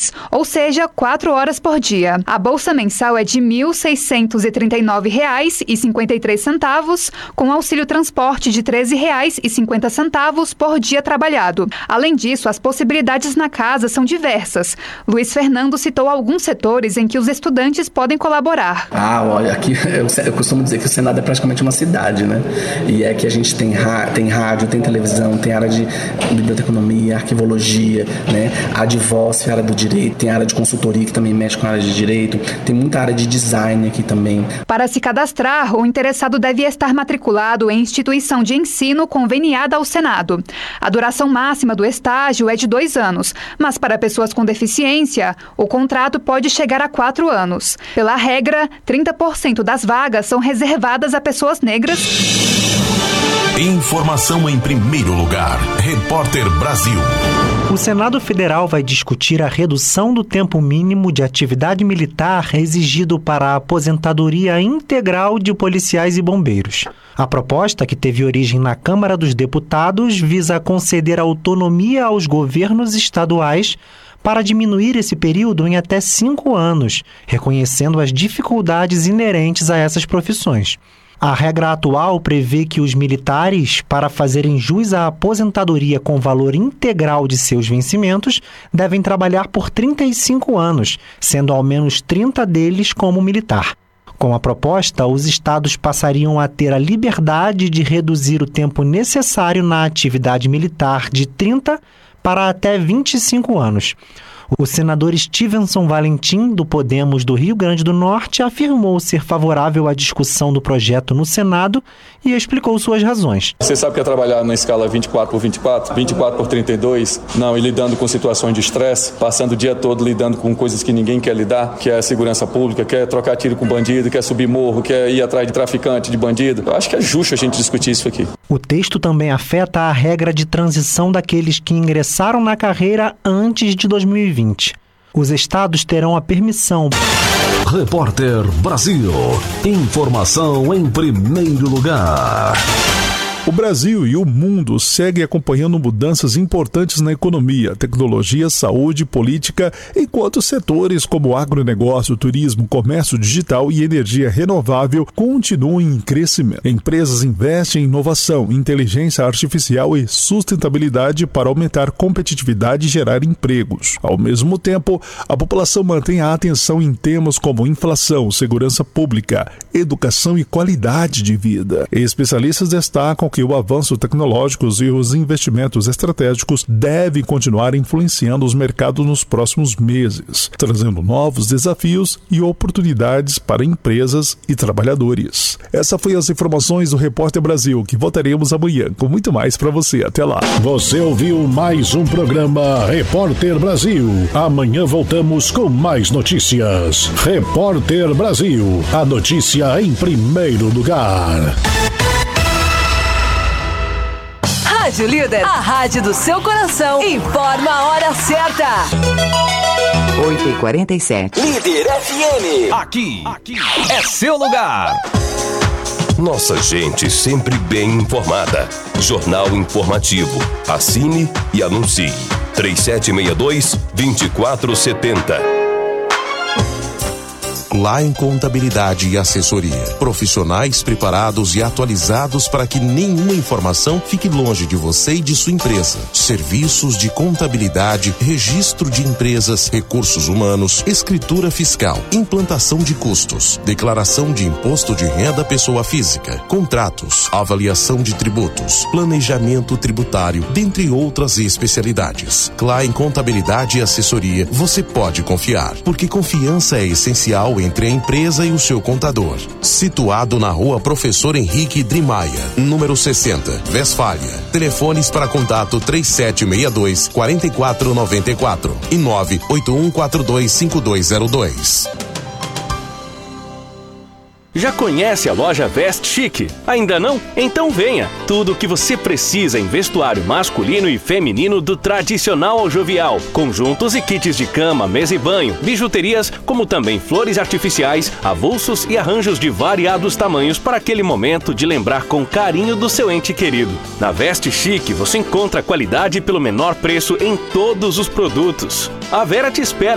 ou seja, 4 horas por dia. A bolsa mensal é de R$ 1.639,53, com auxílio transporte de R$ 13,50 por dia trabalhado. Além disso, as possibilidades na casa são diversas. Luiz Fernando citou alguns setores em que os estudantes podem colaborar. Olha, aqui eu costumo dizer que o Senado é praticamente uma cidade, né? E é que a gente tem rádio, tem televisão, tem área de biblioteconomia, arquivologia, né? A divórcio, a área do direito, tem a área de consultoria que também mexe com a área de direito, tem muita área de design aqui também. Para se cadastrar, o interessado deve estar matriculado em instituição de ensino conveniada ao Senado. A duração máxima do estágio é de 2 anos, mas para pessoas com deficiência, o contrato pode chegar a 4 anos. Pela regra, 30% das vagas são reservadas a pessoas negras. Informação em primeiro lugar. Repórter Brasil. O Senado Federal vai discutir a redução do tempo mínimo de atividade militar exigido para a aposentadoria integral de policiais e bombeiros. A proposta, que teve origem na Câmara dos Deputados, visa conceder autonomia aos governos estaduais para diminuir esse período em até 5 anos, reconhecendo as dificuldades inerentes a essas profissões. A regra atual prevê que os militares, para fazerem jus à aposentadoria com valor integral de seus vencimentos, devem trabalhar por 35 anos, sendo ao menos 30 deles como militar. Com a proposta, os estados passariam a ter a liberdade de reduzir o tempo necessário na atividade militar de 30 para até 25 anos. O senador Stevenson Valentim, do Podemos do Rio Grande do Norte, afirmou ser favorável à discussão do projeto no Senado e explicou suas razões. Você sabe que é trabalhar na escala 24 por 24, 24 por 32, e lidando com situações de estresse, passando o dia todo lidando com coisas que ninguém quer lidar, que é a segurança pública, quer trocar tiro com bandido, quer subir morro, quer ir atrás de traficante, de bandido. Eu acho que é justo a gente discutir isso aqui. O texto também afeta a regra de transição daqueles que ingressaram na carreira antes de 2020. Os estados terão a permissão. Repórter Brasil. Informação em primeiro lugar. O Brasil e o mundo seguem acompanhando mudanças importantes na economia, tecnologia, saúde, política, enquanto setores como agronegócio, turismo, comércio digital e energia renovável continuam em crescimento. Empresas investem em inovação, inteligência artificial e sustentabilidade para aumentar competitividade e gerar empregos. Ao mesmo tempo, a população mantém a atenção em temas como inflação, segurança pública, educação e qualidade de vida. Especialistas destacam que o avanço tecnológico e os investimentos estratégicos devem continuar influenciando os mercados nos próximos meses, trazendo novos desafios e oportunidades para empresas e trabalhadores. Essas foram as informações do Repórter Brasil, que voltaremos amanhã com muito mais para você. Até lá. Você ouviu mais um programa Repórter Brasil. Amanhã voltamos com mais notícias. Repórter Brasil, a notícia em primeiro lugar. Rádio Líder, a rádio do seu coração, informa a hora certa. 8h47. Líder FM. Aqui é seu lugar. Nossa gente sempre bem informada. Jornal Informativo. Assine e anuncie. 3762-2470. Klein Contabilidade e Assessoria. Profissionais preparados e atualizados para que nenhuma informação fique longe de você e de sua empresa. Serviços de contabilidade, registro de empresas, recursos humanos, escritura fiscal, implantação de custos, declaração de imposto de renda pessoa física, contratos, avaliação de tributos, planejamento tributário, dentre outras especialidades. Klein Contabilidade e Assessoria, você pode confiar, porque confiança é essencial entre a empresa e o seu contador. Situado na Rua Professor Henrique Drimaia, número 60, Westfália. Telefones para contato 3762-4494 e 981425202. Já conhece a loja Vest Chic? Ainda não? Então venha! Tudo o que você precisa em vestuário masculino e feminino do tradicional ao jovial. Conjuntos e kits de cama, mesa e banho, bijuterias, como também flores artificiais, avulsos e arranjos de variados tamanhos para aquele momento de lembrar com carinho do seu ente querido. Na Vest Chic você encontra qualidade pelo menor preço em todos os produtos. A Vera te espera